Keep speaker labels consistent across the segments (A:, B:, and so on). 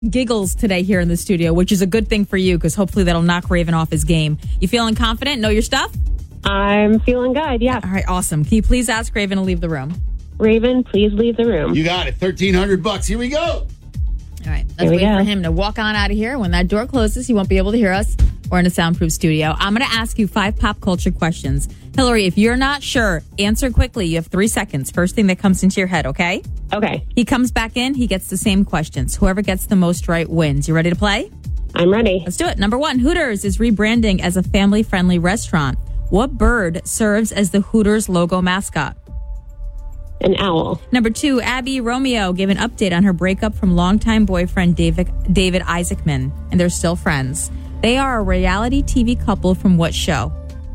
A: giggles today here in the studio, which is a good thing for you because hopefully that'll knock Raven off his game. You feeling confident? Know your stuff?
B: I'm feeling good, yeah.
A: All right, awesome. Can you please ask Raven to leave the room?
B: Raven, please leave the room.
C: You got it. $1,300. Here we go.
A: All right, let's wait for him to walk on out of here. When that door closes, he won't be able to hear us. We're in a soundproof studio. I'm going to ask you 5 pop culture questions. Hillary, if you're not sure, answer quickly. You have 3 seconds. First thing that comes into your head, okay?
B: Okay.
A: He comes back in. He gets the same questions. Whoever gets the most right wins. You ready to play?
B: I'm ready.
A: Let's do it. Number 1, Hooters is rebranding as a family-friendly restaurant. What bird serves as the Hooters logo mascot?
B: An owl.
A: Number 2, Abby Romeo gave an update on her breakup from longtime boyfriend David Isaacman, and they're still friends. They are a reality TV couple from what show?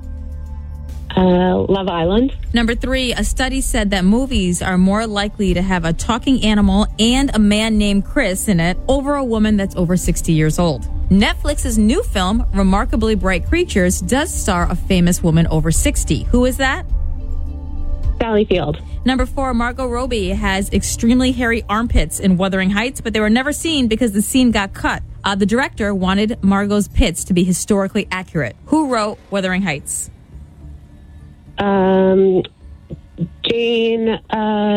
B: Love Island.
A: Number 3, a study said that movies are more likely to have a talking animal and a man named Chris in it over a woman that's over 60 years old. Netflix's new film, Remarkably Bright Creatures, does star a famous woman over 60. Who is that?
B: Sally Field.
A: Number 4, Margot Robbie has extremely hairy armpits in Wuthering Heights, but they were never seen because the scene got cut. The director wanted Margot's pits to be historically accurate. Who wrote Wuthering Heights?
B: Jane,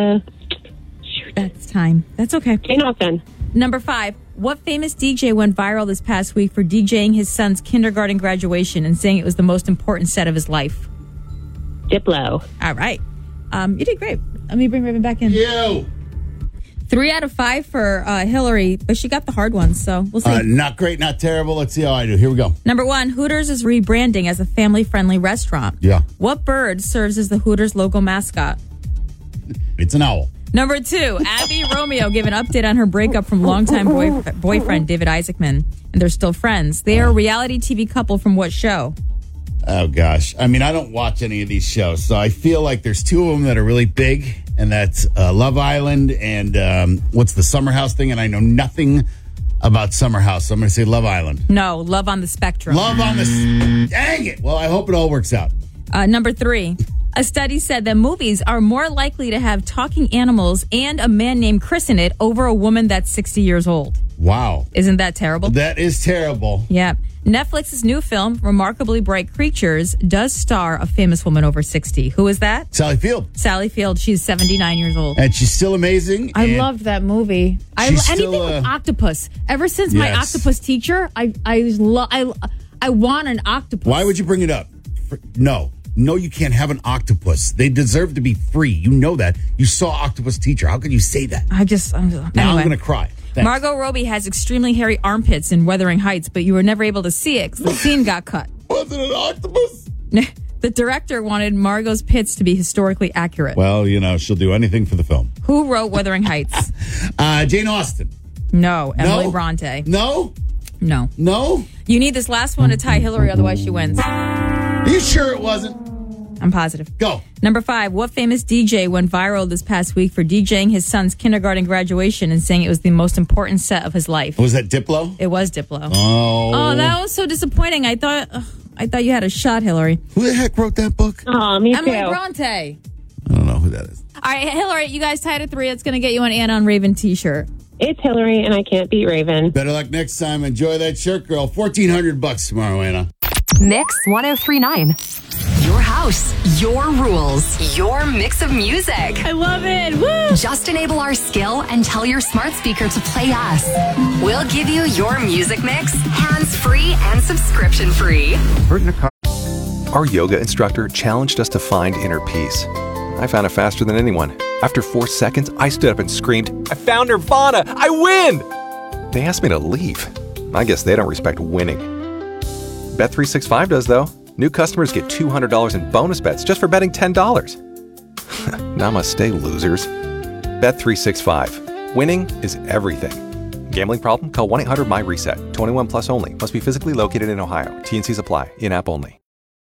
A: That's time. That's okay.
B: Jane Austen.
A: Number 5, what famous DJ went viral this past week for DJing his son's kindergarten graduation and saying it was the most important set of his life?
B: Diplo.
A: All right. You did great. Let me bring Raven back in.
C: You.
A: 3 out of 5 for Hillary, but she got the hard ones, so we'll see.
C: Not great, not terrible. Let's see how I do. Here we go.
A: Number 1, Hooters is rebranding as a family-friendly restaurant.
C: Yeah.
A: What bird serves as the Hooters logo mascot?
C: It's an owl.
A: Number 2, Abby Romeo gave an update on her breakup from longtime boyfriend David Isaacman, and they're still friends. They are a reality TV couple from what show?
C: Oh, gosh. I mean, I don't watch any of these shows, so I feel like there's 2 of them that are really big, and that's Love Island and what's the Summer House thing, and I know nothing about Summer House, so I'm going to say Love Island.
A: No, Love on the Spectrum.
C: Love on the... Dang it. Well, I hope it all works out.
A: Number 3, a study said that movies are more likely to have talking animals and a man named Chris in it over a woman that's 60 years old.
C: Wow.
A: Isn't that terrible?
C: That is terrible.
A: Yeah. Netflix's new film, Remarkably Bright Creatures, does star a famous woman over 60. Who is that?
C: Sally Field.
A: Sally Field. She's 79 years old.
C: And she's still amazing.
A: I loved that movie. Anything with octopus. Ever since my octopus teacher, I want an octopus.
C: Why would you bring it up? No, you can't have an octopus. They deserve to be free. You know that. You saw Octopus Teacher. How can you say that?
A: Anyway.
C: Now I'm going to cry. Thanks.
A: Margot Robbie has extremely hairy armpits in Wuthering Heights, but you were never able to see it because the scene got cut.
C: Was it an octopus?
A: The director wanted Margot's pits to be historically accurate.
C: Well, she'll do anything for the film.
A: Who wrote Wuthering Heights?
C: Jane Austen.
A: No, Emily Bronte.
C: No?
A: No.
C: No?
A: You need this last one to tie Hillary, otherwise she wins.
C: Are you sure it wasn't?
A: I'm positive.
C: Go.
A: Number 5, what famous DJ went viral this past week for DJing his son's kindergarten graduation and saying it was the most important set of his life?
C: Was that Diplo?
A: It was Diplo.
C: Oh,
A: that was so disappointing. I thought you had a shot, Hillary.
C: Who the heck wrote that book?
B: Oh, me
A: Emily
B: too.
A: Bronte.
C: I don't know who that is.
A: All right, Hillary, you guys tied at 3. It's going to get you an Anna on Raven t-shirt.
B: It's Hillary, and I can't beat Raven.
C: Better luck next time. Enjoy that shirt, girl. $1,400 tomorrow, Anna.
D: Mix 1039. Your house, your rules, your mix of music.
A: I love it. Woo!
D: Just enable our skill and tell your smart speaker to play us. We'll give you your music mix, hands-free and subscription-free.
E: Our yoga instructor challenged us to find inner peace. I found it faster than anyone. After 4 seconds, I stood up and screamed, "I found Nirvana! I win!" They asked me to leave. I guess they don't respect winning. Bet365 does, though. New customers get $200 in bonus bets just for betting $10. Namaste, losers. Bet365. Winning is everything. Gambling problem? Call 1-800-MY-RESET. 21 plus only. Must be physically located in Ohio. T&Cs apply. In-app only.